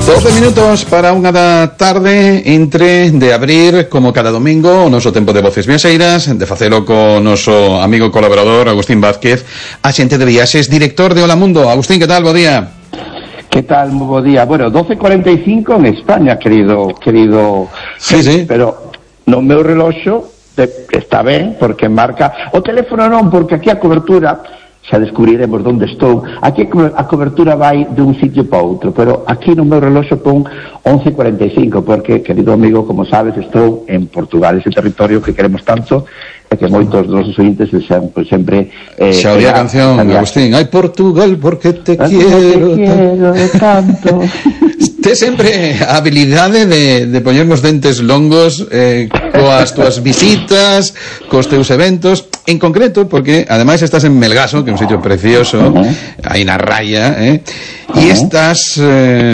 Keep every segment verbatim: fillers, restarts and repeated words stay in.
doce minutos para unha da tarde, entre de abrir, como cada domingo, o noso tempo de Voces Viaxeiras, de facelo co noso amigo colaborador Agustín Vázquez, axente de viaxes, director de Hola Mundo. Agustín, que tal? Bo día. Que tal? Moi bo día. Bueno, doce cuarenta e cinco en España, querido, querido. Sí, sí. Pero no meu reloxo está ben, porque marca o teléfono non, porque aquí a cobertura xa descubriremos onde estou. Aquí a cobertura vai de un sitio para outro, pero aquí no meu reloxo pon once cuarenta e cinco, porque, querido amigo, como sabes, estou en Portugal, ese territorio que queremos tanto e que moitos dos nosos ointes sempre, sempre eh, xa oía a canción, sabía... Agustín, ai Portugal, porque te Ay, quiero, te quiero tanto. Te sempre a habilidade de, de poñernos dentes longos eh, coas túas visitas, cos teus eventos, en concreto, porque ademais estás en Melgaso, que é un sitio precioso, uh -huh. aí na raya, eh, uh-huh. e estás eh,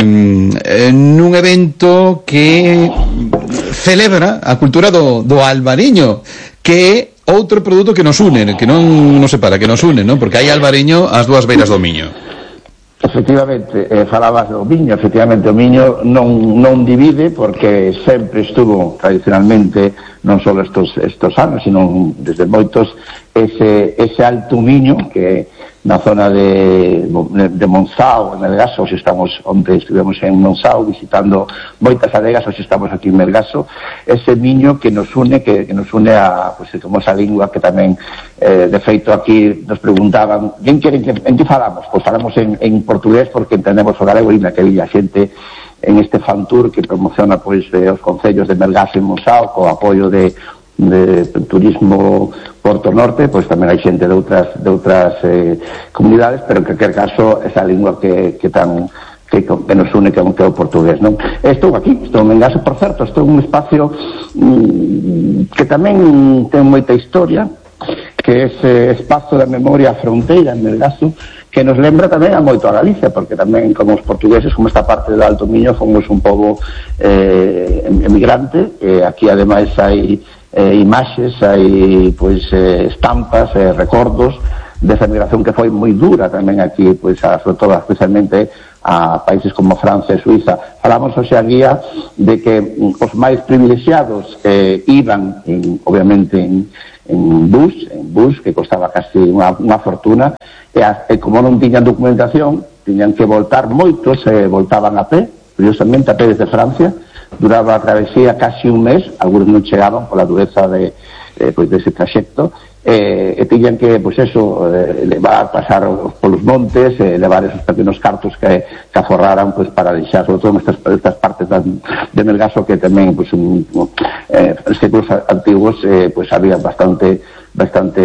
nun evento que celebra a cultura do, do albariño, que é outro produto que nos une, que non nos separa, que nos une, non? Porque hai albariño ás dúas beiras do Miño. Efectivamente, eh, falabas do Miño, efectivamente o Miño non, non divide, porque sempre estuvo tradicionalmente, non só estos, estos anos, sino desde moitos, ese, ese alto Miño, que na zona de, de Monzao, en Melgaso, hoxe estamos onde estivemos en Monzao visitando moitas adegas, hoxe estamos aquí en Melgaso, ese Miño que nos une, que, que nos une a, pues, como esa lingua que tamén, eh, de feito aquí nos preguntaban, en que, en que falamos? Pois falamos en, en portugués, porque entendemos o galego e na que vi a xente en este fan tour que promociona pois eh, os concellos de Melgaso e Monzao, co apoio de de turismo Porto Norte, pois tamén hai xente de outras de outras eh, comunidades, pero en calquer caso esa lingua que, que tan que, que nos une, que é o portugués, non? Estou aquí, estou en Melgaso, por certo, estou en un espacio mm, que tamén ten moita historia, que é ese espazo da memoria fronteira en Melgaso, que nos lembra tamén a moito a Galicia, porque tamén como os portugueses, como esta parte do Alto Miño, fomos un pobo eh, emigrante, e aquí ademais hai eh, imaxes, hai pois eh, estampas, eh, recordos desa migración que foi moi dura tamén aquí, pois a, sobre todo especialmente a países como Francia e Suiza. Falamos hoxe a guía de que mm, os máis privilexiados eh, iban, en, obviamente, en, en bus, en bus, que costaba casi unha, unha fortuna, e, a, e como non tiñan documentación, tiñan que voltar moitos, e voltaban a pé, curiosamente a pé desde Francia, duraba a travesía casi un mes, algunos non chegaban pola dureza de, eh, pois dese traxecto, eh, e tiñan que, pois eso, eh, levar, pasar polos montes, eh, levar esos pequenos cartos que, que aforraran, pois, para deixar, sobre todo nestas, estas partes de, de Melgaso, que tamén, pois, un, eh, en séculos antiguos, eh, pois, había bastante, bastante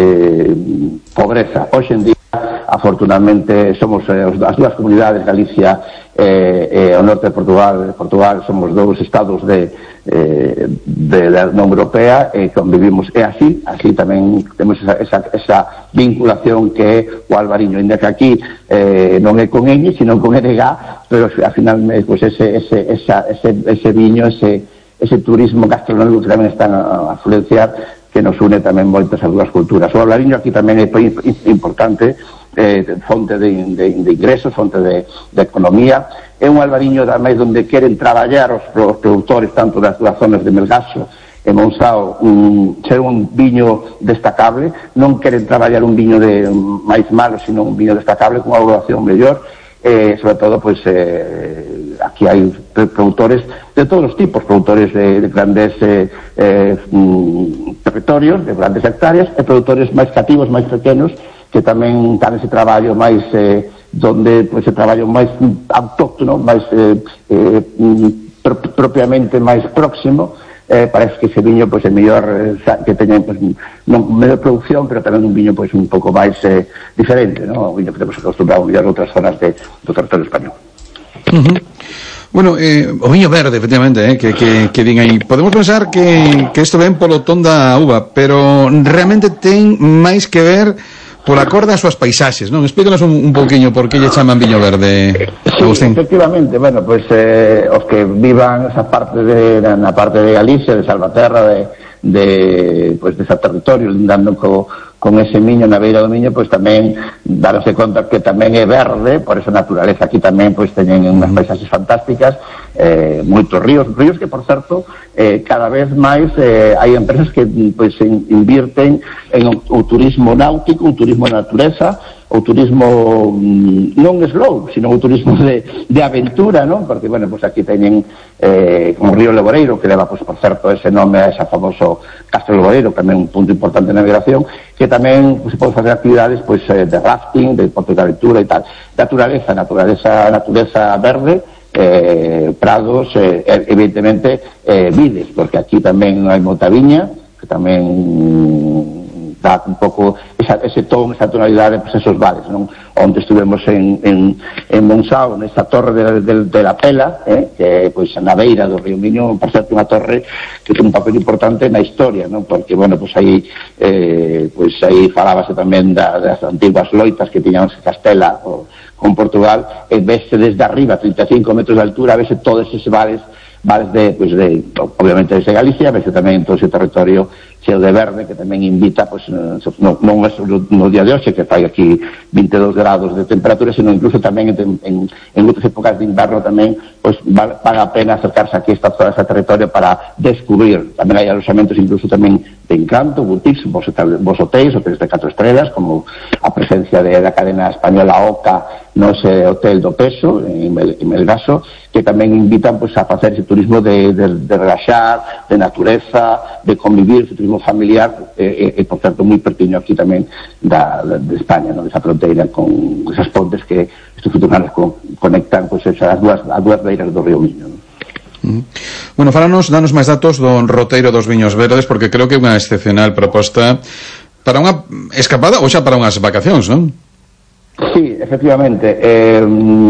pobreza. Hoxe en día, afortunadamente, somos eh, as dúas comunidades, Galicia e eh, o norte de Portugal, Portugal somos dous estados de, eh, de, da Unión Europea, e convivimos, e así, así tamén temos esa, esa, esa vinculación que é o albariño, ainda que aquí eh, non é con ñ, sino con N G, pero ao final, pues, ese, ese, esa, ese, ese viño, ese, ese turismo gastronómico que tamén están a, a influenciar, que nos une tamén moitas as dúas culturas. O albariño aquí tamén é importante, eh, fonte de, de, de ingresos, fonte de, de economía. É un albariño tamén onde queren traballar os, os produtores tanto das dúas zonas de Melgaso e Monzao, um, ser un viño destacable, non queren traballar un viño de máis malo, sino un viño destacable con unha evaluación mellor. Eh, sobre todo, pois, eh, aquí hai produtores de todos os tipos, produtores de, de grandes eh, eh, mm, territorios, de grandes hectáreas, e produtores máis cativos, máis pequenos, que tamén dan ese traballo máis, eh, donde, pois, ese traballo máis autóctono, máis eh, eh, pro, propiamente máis próximo. Eh, parece que ese viño, pois, é mellor, eh, que teña, pois, non mellor producción, pero tamén un viño, pois, un pouco máis eh, diferente, non? O viño que temos acostumbrado a mellor outras zonas de, do territorio español. Uh -huh. Bueno, eh, o viño verde, efectivamente, eh, que, que, que din aí. Podemos pensar que, que isto ven polo ton da uva, pero realmente ten máis que ver pola cor das súas paisaxes, non? Explícanos un, un pouquiño por que lle chaman viño verde, Agustín. Sí, efectivamente, bueno, pois pues, eh, os que vivan esa parte de, na parte de Galicia, de Salvaterra, de, de, pues, de ese territorio, lindando co, con ese miño na beira do miño, pois tamén darse conta que tamén é verde, por esa naturaleza aquí tamén pois teñen unhas paisaxes fantásticas, eh, moitos ríos, ríos que por certo eh, cada vez máis eh, hai empresas que pois invirten en o, o turismo náutico, o turismo de natureza, o turismo non slow, sino o turismo de, de aventura, non? Porque, bueno, pues aquí teñen eh, como Río Leboreiro, que leva, pues, por certo, ese nome a ese famoso Castro Leboreiro, que é un punto importante de navegación, que tamén pues, se pode facer actividades pues, eh, de rafting, de deportes de aventura e tal. Naturaleza, naturaleza, naturaleza verde, eh, prados, eh, evidentemente, eh, vides, porque aquí tamén hai moita viña, que tamén dá un pouco esa, ese ton, esa tonalidade, pues esos vales, non? Onde estuvemos en, en, en Monsao, nesta torre de, de, de la Pela, eh, que pois na beira do río Miño, por certo, unha torre que ten un papel importante na historia, non? Porque, bueno, pois aí eh, pois aí falábase tamén da, das antiguas loitas que tiñamos en Castela o, con Portugal, e vese desde arriba, trinta e cinco metros de altura, vese todos eses vales, vales de, pois de, obviamente desde Galicia, vese tamén todo ese territorio cheo de verde, que tamén invita, pois, non, non é no día de hoxe, que fai aquí vinte e dous grados de temperatura, sino incluso tamén en, en, en outras épocas de inverno tamén, pois, vale a pena acercarse aquí a esta zona, a este territorio para descubrir. Tamén hai alojamentos incluso tamén de encanto, boutiques, vos, vos hotéis, hotéis de catro estrelas, como a presencia de, da cadena española Oca, no ese hotel do Peso, en, Mel, en Melgaso, que tamén invitan, pois, a facer ese turismo de, de, de relaxar, de natureza, de convivir, ese turismo familiar, e, e, por certo, moi pertiño aquí tamén da, da, de España, non? Esa fronteira con esas pontes que estes futuros con, conectan, pois, as dúas, as dúas beiras do río Miño, non? Mm. Bueno, falanos, danos máis datos do roteiro dos viños verdes, porque creo que é unha excepcional proposta para unha escapada ou xa para unhas vacacións, non? Sí, efectivamente, eh,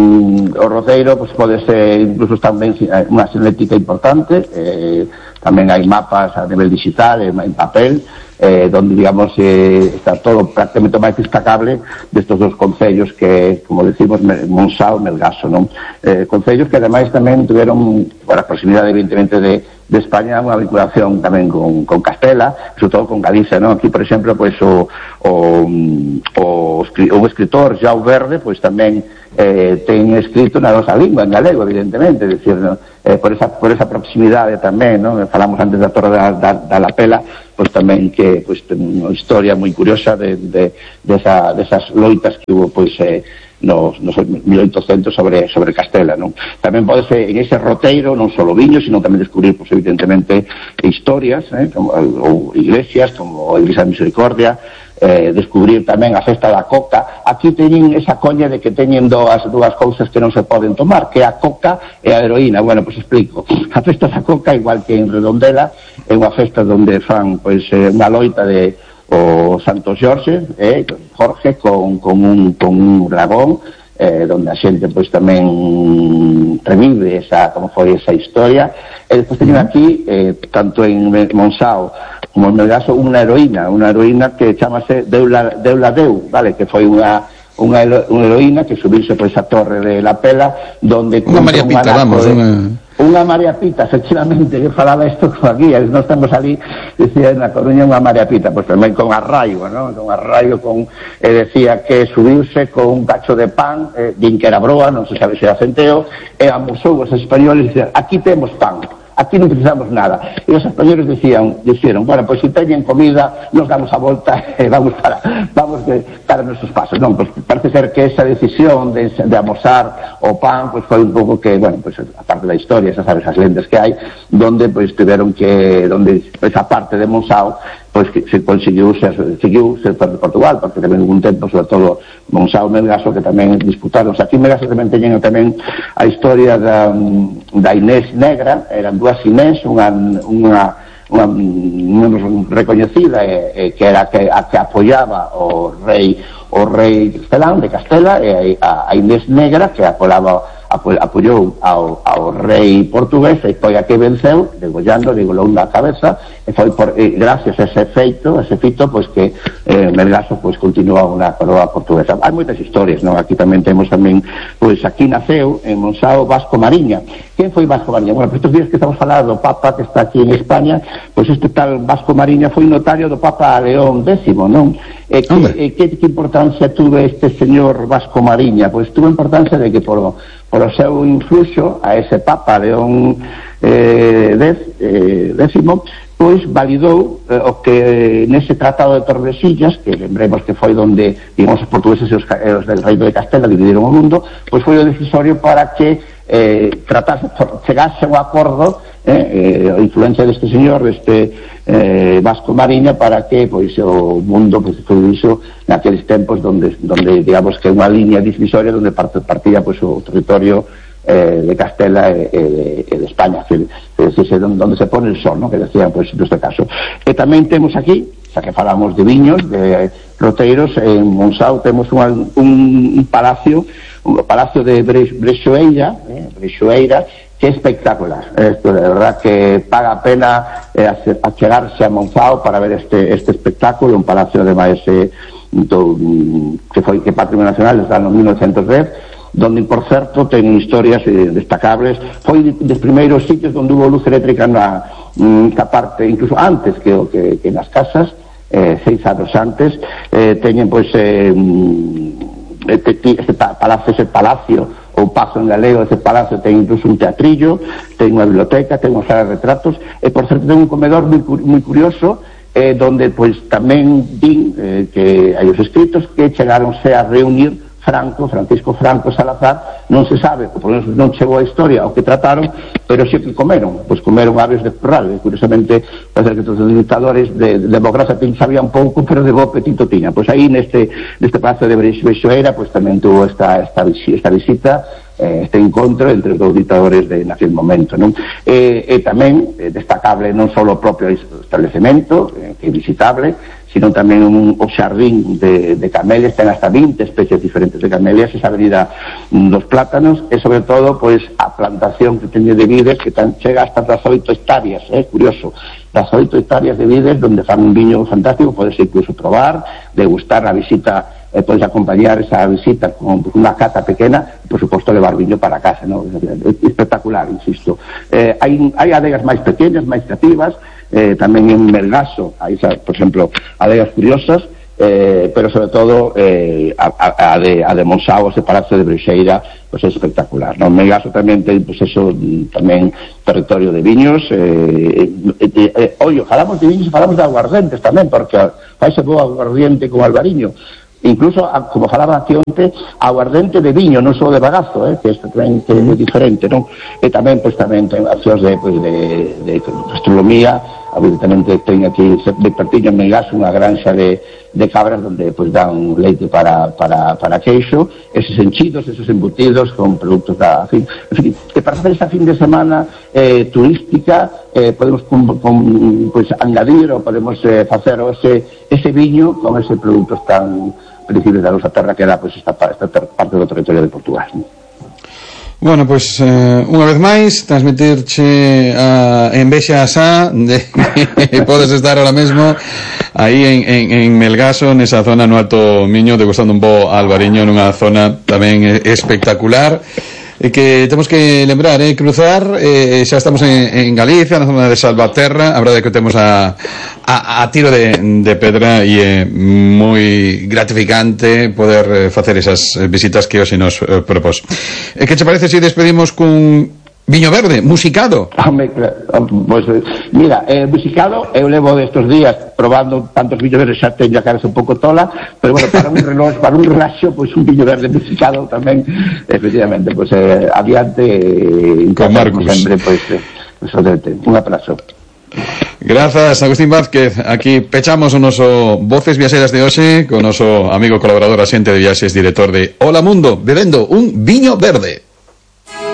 o roteiro pues, pode ser incluso tamén unha senética importante, eh, tamén hai mapas a nivel digital, en papel, eh, donde, digamos, eh, está todo prácticamente máis destacable destes dos concellos que, como decimos, Monsao e Melgaso, non? Eh, concellos que, ademais, tamén tuveron, por a proximidade, evidentemente, de, de España, unha vinculación tamén con, con Castela, sobre todo con Galicia, non? Aquí, por exemplo, pues, o, o, o, o escritor Jau Verde, pois, tamén eh, ten escrito na nosa lingua, en galego, evidentemente, é dicir, ¿no? eh, por, esa, por esa proximidade tamén, non? Falamos antes da Torre da, da, da La Pela, pois tamén que pois, ten unha historia moi curiosa de, de, de, esa, de esas loitas que hubo pois, eh, nos, nos mil oitocentos sobre, sobre Castela, non? Tamén pode ser en ese roteiro non só viños, sino tamén descubrir, pois, evidentemente, historias, eh, como, ou iglesias, como a Iglesia de Misericordia, eh, descubrir tamén a festa da coca. Aquí teñen esa coña de que teñen dúas, dúas cousas que non se poden tomar, que é a coca e a heroína. Bueno, pois explico. A festa da coca, igual que en Redondela, é unha festa onde fan pois eh, unha loita de o Santo Xorxe, eh, Jorge, con, con, un, con un dragón, eh, donde a xente pois tamén revive esa, como foi esa historia. E despois teñen aquí, eh, tanto en Monsao como en Melgaso, unha heroína, unha heroína que chamase Deula, Deula Deu, vale, que foi unha unha heroína que subirse por esa torre de La Pela, donde unha María Pita, vamos, de, unha... unha María Pita, efectivamente, que falaba isto como aquí, nós estamos ali, decía na Coruña unha María Pita, pois tamén con arraigo, non? Con arraigo, con, eh, decía que subirse con un cacho de pan, eh, din que era broa, non se sabe se era centeo, e amusou os españoles, dicían, aquí temos pan, aquí non precisamos nada. E os españoles dicían, dixeron, bueno, pois se teñen comida, nos damos a volta e vamos para vamos de, para nosos pasos. Non, pois parece ser que esa decisión de, de amosar o pan, pois foi un pouco que, bueno, pois a parte da historia, esas sabes as lendas que hai, donde pois tiveron que, donde esa parte de Monsao, pois que se conseguiu ser, seguiu ser parte de Portugal, porque tamén un tempo, sobre todo Monsao e Melgaso, que tamén disputaron. O sea, aquí en Melgaso tamén teñen tamén a historia da, da Inés Negra, eran dúas Inés, unha, unha, unha, unha recoñecida, eh, que era que, a que apoiaba o rei o rei Castelán de Castela, e a, a Inés Negra, que apoiaba Apo, apoiou ao, ao rei portugués, e foi a que venceu, degollando, degolou na cabeza, e foi por, e gracias a ese feito, a ese fito, pois que eh, Melgaso pois continúa unha coroa portuguesa. Hai moitas historias, non? Aquí tamén temos tamén, pois aquí naceu en Monzao Vasco Mariña. Quen foi Vasco Mariña? Bueno, estes días que estamos falando do Papa que está aquí en España, pois este tal Vasco Mariña foi notario do Papa León décimo, non? E que, e que, que importancia tuvo este señor Vasco Mariña? Pois tuvo importancia de que por, por o seu influxo a ese Papa León eh, dez, eh, décimo, pois validou eh, o que nese tratado de Tordesillas, que lembremos que foi donde, digamos, os portugueses e os, os del Reino de Castela dividiron o mundo, pois foi o decisorio para que eh, tratase, chegase un acordo, eh, eh, a influencia deste señor, deste eh, Vasco Mariña, para que pois o mundo pois, foi iso naqueles tempos donde, donde digamos que unha liña divisoria donde partía pois, o territorio Eh, de Castela e, e, de, e de España, que, que, que, donde se pone el sol, ¿no? Que decían, pues, neste caso. E tamén temos aquí, xa que falamos de viños, de roteiros, en Monzao temos un, un, un palacio, un palacio de Brexoeira, eh, Brexoeira, que é espectacular. Esto, de verdad, que paga a pena eh, achegarse a Monzao para ver este, este espectáculo, un palacio, ademais, eh, do, que foi que Patrimonio Nacional desde o ano mil novecientos dez, donde, por certo, ten historias eh, destacables. Foi dos primeiros sitios onde hubo luz eléctrica na, na parte, incluso antes que, que, que nas casas, eh, seis anos antes. Eh, teñen, pois, eh, este, este palacio, ese palacio, ou pazo en galego, ese palacio ten incluso un teatrillo, ten unha biblioteca, ten unha sala de retratos, e, por certo, ten un comedor moi, moi curioso, eh, donde, pois, tamén din eh, que hai os escritos que chegaronse a reunir Franco, Francisco Franco Salazar, non se sabe, por menos non chegou a historia o que trataron, pero sí que comeron, pois comeron aves de corral, e curiosamente parece que todos os dictadores de, de democracia sabían pouco, pero de bo apetito tiña. Pois aí neste, neste palacio de Brexoeira, pois tamén tuvo esta, esta, esta visita, eh, este encontro entre os dous dictadores de naquele momento, non? E, e tamén eh, destacable non só o propio establecemento, eh, que é visitable, sino tamén un, o xardín de, de camelias, ten hasta vinte especies diferentes de camelias, esa avenida dos plátanos, e sobre todo, pois, a plantación que teñe de vides, que tan, chega hasta das oito hectáreas, é eh, curioso, das oito hectáreas de vides, donde fan un viño fantástico, podes incluso probar, degustar a visita, eh, podes acompañar esa visita con unha cata pequena, e, por suposto, levar viño para casa, ¿no? Espectacular, insisto. Eh, hai, hai adegas máis pequenas, máis creativas, Eh, tamén en Melgaso hai, por exemplo, adegas curiosas, eh, pero sobre todo eh, a, a, a, de, a de Monzao, ese palacio de Brexeira, pues é espectacular, ¿no? Melgaso tamén ten, pues eso, tamén territorio de viños, eh, eh, eh, eh, oye, falamos de viños e falamos de aguardentes tamén, porque faise bo aguardiente con albariño, incluso, como falaba aquí onte, aguardente de viño, non só de bagazo, eh, que isto tamén que é moi diferente, non? E tamén, pois, tamén ten accións de, pois, de, de gastronomía, evidentemente ten aquí de pertiño en Melgaso unha granxa de, de cabras donde, pois, dan leite para, para, para queixo, esos enchidos, esos embutidos con produtos da, en fin, en fin, que para facer esta fin de semana eh, turística, eh, podemos con, con, pois, añadir ou podemos eh, facer ese, ese viño con ese produtos tan principios da nosa terra que era, pois, esta, esta parte do territorio de Portugal, ¿no? Bueno, pois, pues, eh, unha vez máis transmitirche a envexa asá de que podes estar ahora mesmo aí en, en, en Melgaso, nesa zona no Alto Miño, degustando un bo albariño nunha zona tamén espectacular, e que temos que lembrar, eh, cruzar, eh, xa estamos en, en Galicia, na zona de Salvaterra, a verdade é que temos a, a, a tiro de, de pedra, e é moi gratificante poder facer esas visitas que hoxe nos eh, propós. E que che parece se despedimos cun viño verde, musicado? Home, pues, mira, eh, musicado, eu levo destes días probando tantos viños verdes, xa teño a cabeza un pouco tola, pero bueno, para un reloj, para un relaxo, pois pues, un viño verde musicado tamén, efectivamente, pois pues, eh, adiante, eh, con Marcus. Sempre, pois, pues, pues, un abrazo. Grazas, Agustín Vázquez. Aquí pechamos o noso Voces Viaxeras de hoxe con o noso amigo colaborador, axente de viaxes, director de Hola Mundo, bebendo un viño verde.